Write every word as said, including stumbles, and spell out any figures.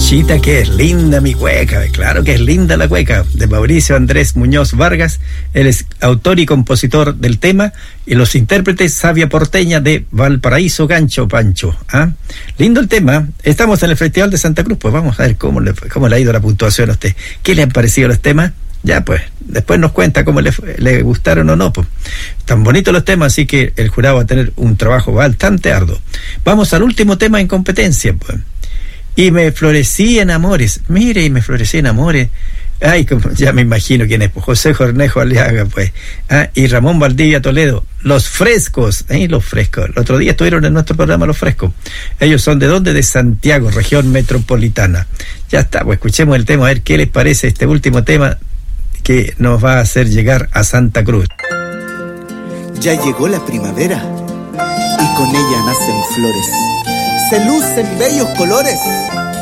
Conchita, que es linda mi cueca, claro que es linda la cueca, de Mauricio Andrés Muñoz Vargas. Él es autor y compositor del tema, y los intérpretes Sabia Porteña de Valparaíso, Gancho Pancho. ¿Ah? Lindo el tema. Estamos en el Festival de Santa Cruz, pues vamos a ver cómo le, cómo le ha ido la puntuación a usted. ¿Qué le han parecido los temas? Ya pues, después nos cuenta cómo le, le gustaron o no, pues. Tan bonitos los temas, así que el jurado va a tener un trabajo bastante arduo. Vamos al último tema en competencia, pues. Y me florecí en amores. Mire, y me florecí en amores. Ay, como, ya me imagino quién es, pues. José Jornejo Aliaga, pues. Ah, y Ramón Valdivia Toledo. Los Frescos. ¿Eh? Los Frescos. El otro día estuvieron en nuestro programa Los Frescos. Ellos son de dónde? De Santiago, región metropolitana. Ya está, pues escuchemos el tema, a ver qué les parece este último tema que nos va a hacer llegar a Santa Cruz. Ya llegó la primavera y con ella nacen flores. Se lucen bellos colores